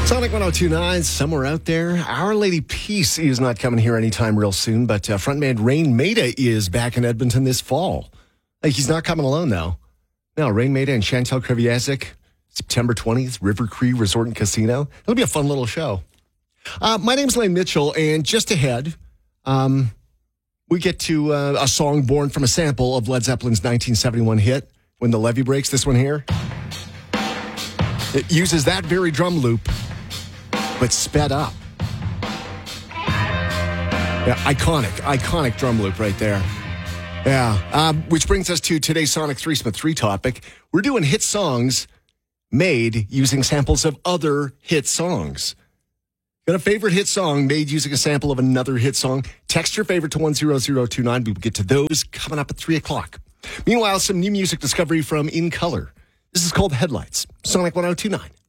Sonic 102.9, somewhere out there. Our Lady Peace is not coming here anytime real soon, but frontman Rain Maida is back in Edmonton this fall. Hey, he's not coming alone, though. No, Rain Maida and Chantal Kreviazek, September 20th, River Cree Resort and Casino. It'll be a fun little show. My name's Lane Mitchell, and just ahead, we get to a song born from a sample of Led Zeppelin's 1971 hit, When the Levee Breaks, this one here. It uses that very drum loop, but sped up. Yeah, iconic drum loop right there. Yeah, which brings us to today's Sonic 3 topic. We're doing hit songs made using samples of other hit songs. Got a favorite hit song made using a sample of another hit song? Text your favorite to 10029. We will get to those coming up at 3 o'clock. Meanwhile, some new music discovery from In Color. This is called Headlights. Sonic 102.9.